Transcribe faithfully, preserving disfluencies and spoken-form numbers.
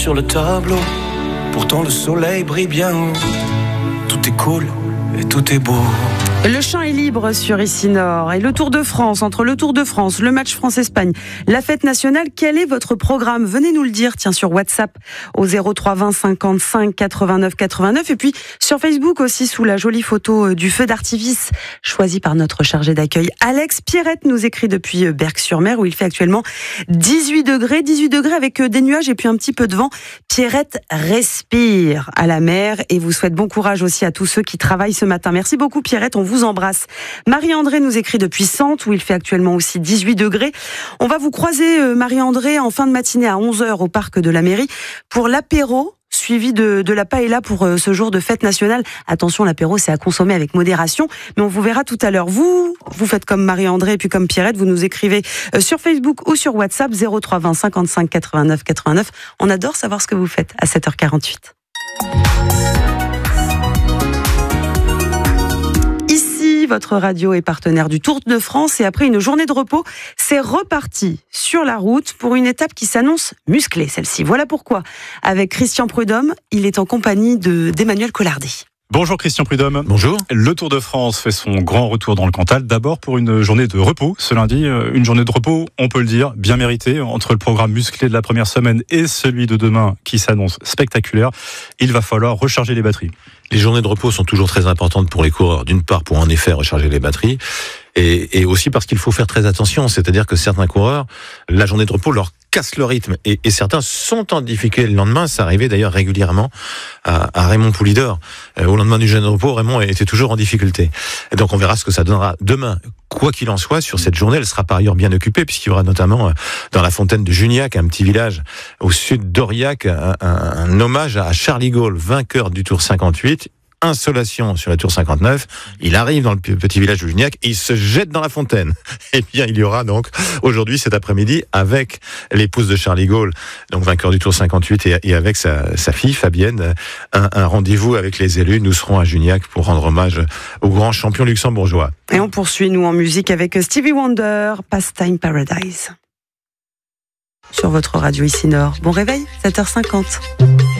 sur le tableau. Pourtant le soleil brille bien haut. Tout est cool et tout est beau. Le chant est libre sur Ici Nord. Et le Tour de France, entre le Tour de France, le match France-Espagne, la fête nationale, quel est votre programme? Venez nous le dire, tiens, sur WhatsApp au zéro trois vingt cinquante-cinq quatre-vingt-neuf quatre-vingt-neuf. Et puis sur Facebook aussi, sous la jolie photo du feu d'artifice choisi par notre chargé d'accueil Alex. Pierrette nous écrit depuis Berck-sur-Mer où il fait actuellement dix-huit degrés. dix-huit degrés avec des nuages et puis un petit peu de vent. Pierrette respire à la mer et vous souhaite bon courage aussi à tous ceux qui travaillent ce matin. Merci beaucoup Pierrette, on vous embrasse. Marie-André nous écrit depuis Sante où il fait actuellement aussi dix-huit degrés. On va vous croiser Marie-André en fin de matinée à onze heures au parc de la mairie pour l'apéro suivi de, de la paella pour ce jour de fête nationale. Attention, l'apéro c'est à consommer avec modération, mais on vous verra tout à l'heure. Vous, vous faites comme Marie-André et puis comme Pierrette, vous nous écrivez sur Facebook ou sur WhatsApp zéro trois vingt cinquante-cinq quatre-vingt-neuf quatre-vingt-neuf. On adore savoir ce que vous faites à sept heures quarante-huit. Votre radio est partenaire du Tour de France et après une journée de repos, c'est reparti sur la route pour une étape qui s'annonce musclée, celle-ci. Voilà pourquoi, avec Christian Prudhomme, il est en compagnie de, d'Emmanuel Collardet. Bonjour Christian Prudhomme. Bonjour. Le Tour de France fait son grand retour dans le Cantal, d'abord pour une journée de repos ce lundi, une journée de repos, on peut le dire, bien méritée, entre le programme musclé de la première semaine et celui de demain qui s'annonce spectaculaire. Il va falloir recharger les batteries. Les journées de repos sont toujours très importantes pour les coureurs, d'une part pour en effet recharger les batteries, et, et aussi parce qu'il faut faire très attention, c'est-à-dire que certains coureurs, la journée de repos leur casse le rythme, et, et certains sont en difficulté le lendemain. Ça arrivait d'ailleurs régulièrement à, à Raymond Poulidor. Euh, au lendemain du journée de repos, Raymond était toujours en difficulté. Et donc on verra ce que ça donnera demain. Quoi qu'il en soit, sur cette journée, elle sera par ailleurs bien occupée, puisqu'il y aura notamment dans la fontaine de Juniac, un petit village au sud d'Aurillac, un, un, un hommage à Charles de Gaulle, vainqueur du Tour cinquante-huit. Insolation sur la Tour cinquante-neuf, il arrive dans le petit village de Juniac et il se jette dans la fontaine. Et bien il y aura donc aujourd'hui, cet après-midi, avec l'épouse de Charles de Gaulle, donc vainqueur du Tour cinquante-huit, et, et avec sa, sa fille Fabienne, un, un rendez-vous avec les élus. Nous serons à Juniac pour rendre hommage au grand champion luxembourgeois. Et on poursuit nous en musique avec Stevie Wonder, Pastime Paradise. Sur votre radio Ici Nord. Bon réveil, sept heures cinquante.